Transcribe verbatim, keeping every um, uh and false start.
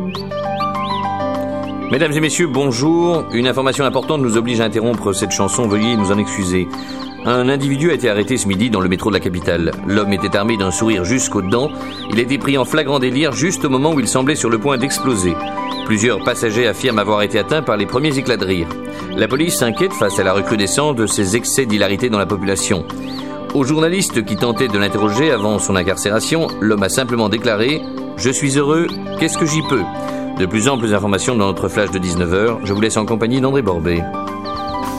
Mesdames et messieurs, bonjour. Une information importante nous oblige à interrompre cette chanson, veuillez nous en excuser. Un individu a été arrêté ce midi dans le métro de la capitale. L'homme était armé d'un sourire jusqu'aux dents. Il a été pris en flagrant délire juste au moment où il semblait sur le point d'exploser. Plusieurs passagers affirment avoir été atteints par les premiers éclats de rire. La police s'inquiète face à la recrudescence de ces excès d'hilarité dans la population. Aux journalistes qui tentaient de l'interroger avant son incarcération, l'homme a simplement déclaré « Je suis heureux, qu'est-ce que j'y peux ?» De plus amples informations dans notre flash de dix-neuf heures. Je vous laisse en compagnie d'André Borbet.